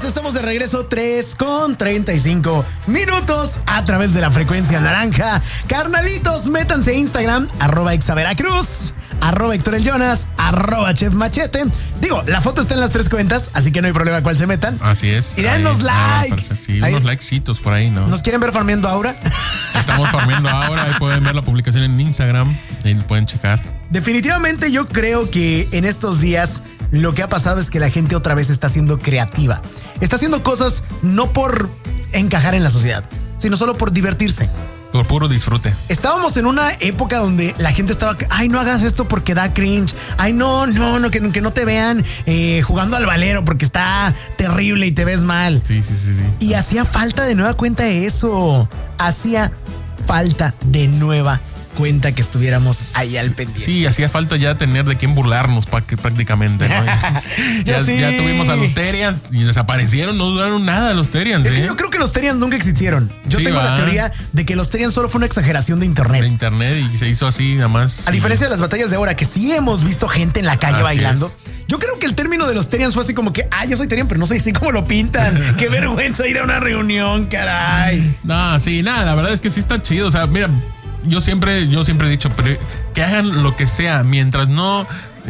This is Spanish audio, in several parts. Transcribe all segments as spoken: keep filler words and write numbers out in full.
días, estamos de regreso, tres con treinta y cinco minutos a través de la frecuencia naranja. Carnalitos, métanse a Instagram, arroba exaveracruz, arroba Héctor el Jonas, arroba Chef Machete. Digo, la foto está en las tres cuentas, así que no hay problema cuál se metan. Así es. Y denos like. Ah, sí, ahí, unos likecitos por ahí, ¿no? ¿Nos quieren ver farmeando ahora? Estamos farmeando ahora, ahí pueden ver la publicación en Instagram, ahí lo pueden checar. Definitivamente yo creo que en estos días lo que ha pasado es que la gente otra vez está siendo creativa. Está haciendo cosas no por encajar en la sociedad, sino solo por divertirse. Por puro disfrute. Estábamos en una época donde la gente estaba, ay, no hagas esto porque da cringe. Ay, no, no, no, que, que no te vean eh, jugando al valero porque está terrible y te ves mal. Sí, sí, sí, sí. Y hacía falta de nueva cuenta eso. Hacía falta de nueva cuenta que estuviéramos ahí al pendiente. Sí, hacía falta ya tener de quién burlarnos prácticamente, ¿no? ya, sí. ya tuvimos a los Terians y desaparecieron, no duraron nada los Terians. Es ¿eh? que yo creo que los Terians nunca existieron. Yo sí, tengo va. la teoría de que los Terians solo fue una exageración de internet. De internet y se hizo así nada más. A diferencia de las batallas de ahora, que sí hemos visto gente en la calle Así bailando. es. Yo creo que el término de los Terians fue así como que, ah, yo soy Terian, pero no soy así como lo pintan. Qué vergüenza ir a una reunión, caray. No, sí, nada, la verdad es que sí está chido. O sea, mira, yo siempre, yo siempre he dicho, pero que hagan lo que sea, mientras no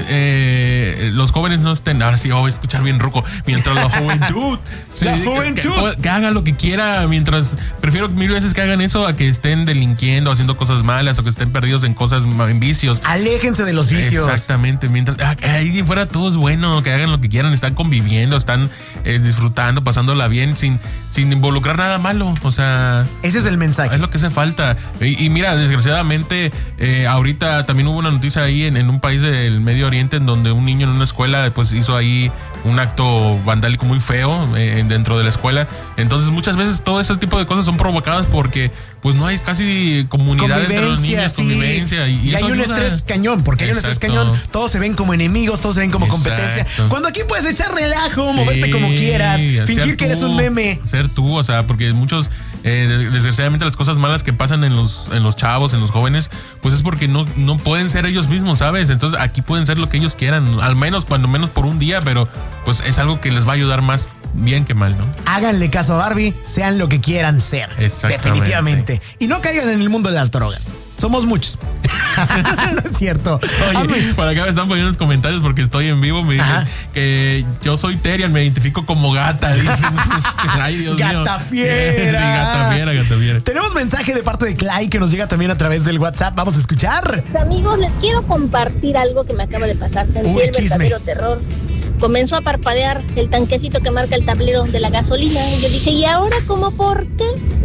eh, los jóvenes no estén, ahora sí voy a escuchar bien ruco, mientras la juventud se, la juventud que, que haga lo que quiera, mientras prefiero mil veces que hagan eso a que estén delinquiendo, haciendo cosas malas o que estén perdidos en cosas, en vicios. Aléjense de los vicios. Exactamente, mientras ahí fuera todo es bueno, que hagan lo que quieran, están conviviendo, están eh, disfrutando, pasándola bien sin, sin involucrar nada malo, o sea, ese es el mensaje. Es lo que hace falta. Y, y mira, desgraciadamente eh, ahorita también hubo una noticia ahí en, en un país del Medio Oriente en donde un niño en una escuela pues hizo ahí un acto vandálico muy feo eh, dentro de la escuela. Entonces muchas veces todo ese tipo de cosas son provocadas porque pues no hay casi comunidad entre los niños, sí. convivencia. Y, y, y hay un ayuda. estrés cañón, porque hay un estrés cañón. Todos se ven como enemigos, todos se ven como Exacto. competencia. Cuando aquí puedes echar relajo, sí, moverte como quieras, fingir que tú, eres un meme. Ser tú, o sea, porque muchos, eh, desgraciadamente las cosas malas que pasan en los, en los chavos, en los jóvenes, pues es porque no, no pueden ser ellos mismos, ¿sabes? Entonces aquí pueden ser lo que ellos quieran, al menos, cuando menos por un día, pero pues es algo que les va a ayudar más bien que mal, ¿no? Háganle caso a Barbie, sean lo que quieran ser. Definitivamente. Y no caigan en el mundo de las drogas. Somos muchos. No es cierto. Oye, Amés. Por acá me están poniendo los comentarios porque estoy en vivo. Me dicen Ajá. que yo soy Terian, me identifico como gata. Dicen. Ay, Dios gata mío. fiera. Sí, gata fiera, gata fiera. Tenemos mensaje de parte de Clay que nos llega también a través del WhatsApp. Vamos a escuchar. Amigos, les quiero compartir algo que me acaba de pasar. Sentí Uy, el verdadero chisme. terror. Comenzó a parpadear el tanquecito que marca el tablero de la gasolina. Y yo dije, ¿y ahora cómo por qué?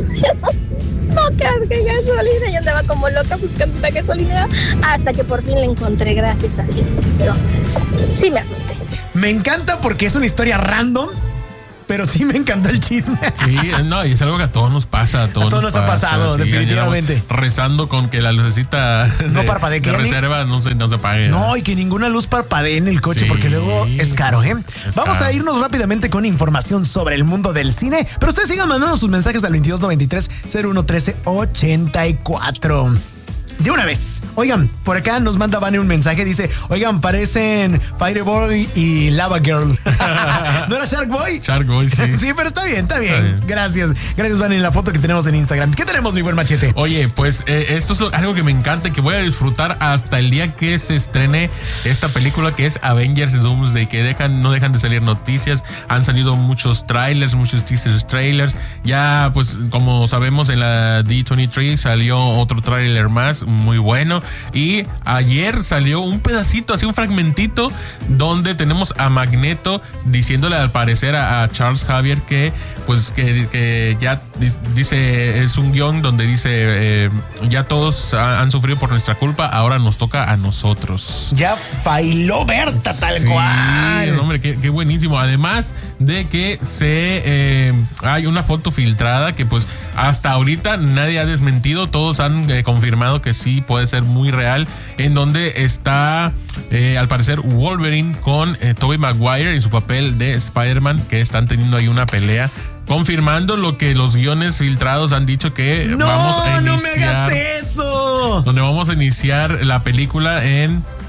No cargué gasolina. Yo andaba como loca buscando una gasolina hasta que por fin la encontré, gracias a Dios. Pero sí me asusté. Me encanta porque es una historia random, pero sí me encantó el chisme. Sí, no, y es algo que a todos nos pasa. A todos, a todos nos, nos ha pasa, pasado, sí, definitivamente. Rezando con que la lucecita no de, parpadee, de reserva no se, no se apague. No, y que ninguna luz parpadee en el coche, sí, porque luego es caro, ¿eh? Es Vamos caro. a irnos rápidamente con información sobre el mundo del cine, pero ustedes sigan mandando sus mensajes al veintidós noventa y tres cero uno trece ochenta y cuatro. De una vez. Oigan, por acá nos manda Vane un mensaje. Dice, oigan, parecen Fireboy y Lava Girl. ¿No era Shark Boy? Shark Boy, sí. Sí, pero está bien, está bien. Está bien. Gracias. Gracias, Vane, en la foto que tenemos en Instagram. ¿Qué tenemos, mi buen Machete? Oye, pues eh, esto es algo que me encanta y que voy a disfrutar hasta el día que se estrene esta película que es Avengers Doomsday, que dejan, no dejan de salir noticias. Han salido muchos trailers, muchos teasers, trailers. Ya, pues, como sabemos, en la D veintitrés salió otro trailer más, muy bueno. Y ayer salió un pedacito, así un fragmentito, donde tenemos a Magneto diciéndole al parecer a, a Charles Xavier que, pues, que, que ya dice, es un guión donde dice, eh, ya todos ha, han sufrido por nuestra culpa, ahora nos toca a nosotros. Ya failó Berta, tal sí, cual. Hombre, qué, qué buenísimo. Además de que se eh, hay una foto filtrada que, pues, hasta ahorita nadie ha desmentido, todos han eh, confirmado que sí puede ser muy real, en donde está eh, al parecer Wolverine con eh, Tobey Maguire en su papel de Spider-Man, que están teniendo ahí una pelea, confirmando lo que los guiones filtrados han dicho, que no, vamos a iniciar. ¡No me hagas eso! Donde vamos a iniciar la película en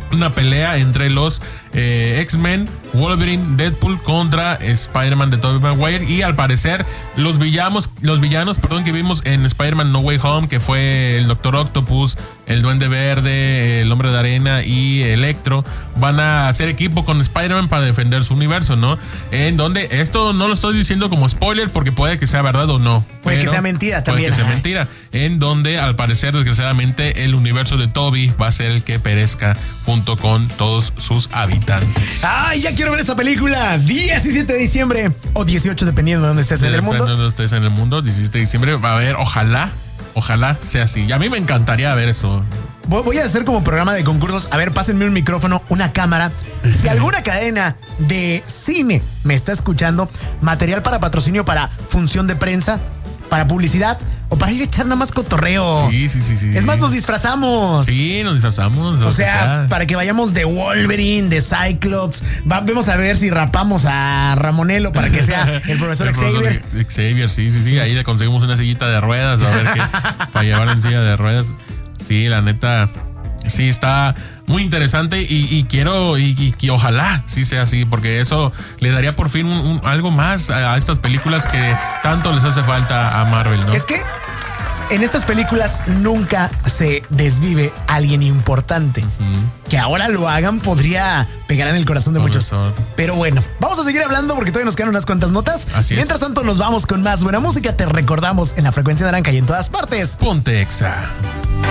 una pelea entre los eh, X-Men, Wolverine, Deadpool contra Spider-Man de Tobey Maguire, y al parecer los villanos, los villanos, perdón, que vimos en Spider-Man No Way Home, que fue el Doctor Octopus, el Duende Verde, el Hombre de Arena y Electro, van a hacer equipo con Spider-Man para defender su universo, ¿no? En donde esto no lo estoy diciendo como spoiler porque puede que sea verdad o no. Puede que sea mentira también. Puede que sea mentira. En donde al parecer, desgraciadamente, el universo de Tobey va a ser el que perezca junto con todos sus habitantes. ¡Ay, ya quiero ver esa película! diecisiete de diciembre o dieciocho, dependiendo de dónde estés en el mundo. Dependiendo de dónde estés en el mundo, diecisiete de diciembre va a haber, ojalá, ojalá sea así. Y a mí me encantaría ver eso. Voy a hacer como programa de concursos. A ver, pásenme un micrófono, una cámara. Si alguna cadena de cine me está escuchando, material para patrocinio, para función de prensa, para publicidad o para ir a echar nada más cotorreo. Sí, sí, sí, sí. Es más, nos disfrazamos. Sí, nos disfrazamos. O sea, sea, para que vayamos de Wolverine, de Cyclops. Va, vamos a ver si rapamos a Ramonelo para que sea el profesor el Xavier. Profesor Xavier, sí, sí, sí. Ahí le conseguimos una sillita de ruedas, a ver qué, para llevar en silla de ruedas. Sí, la neta, sí, está muy interesante y, y quiero, y, y, y ojalá sí sea así, porque eso le daría por fin un, un, algo más a, a estas películas que tanto les hace falta a Marvel, ¿no? Es que en estas películas nunca se desvive alguien importante. Uh-huh. Que ahora lo hagan podría pegar en el corazón de muchos. Pero bueno, vamos a seguir hablando porque todavía nos quedan unas cuantas notas. Así Mientras es. tanto, nos vamos con más buena música. Te recordamos en la frecuencia naranja y en todas partes. Ponte Exa.